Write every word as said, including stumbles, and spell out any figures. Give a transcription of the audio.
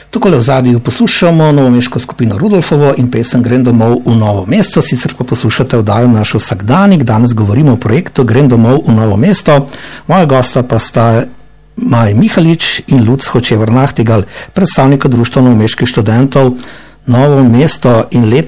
Tukaj v zadnjem poslušamo novomeško skupino Rudolfovo in pesem Grem domov v Novo mesto, sicer pa poslušate oddajo Naš vsakdanik. Danes govorimo o projektu Grem domov v Novo mesto. Moja gosta pa sta Maj Mihalič in Luc Hočevar-Nachtigal, predstavnika Društva novomeških študentov Novo mesto, in letos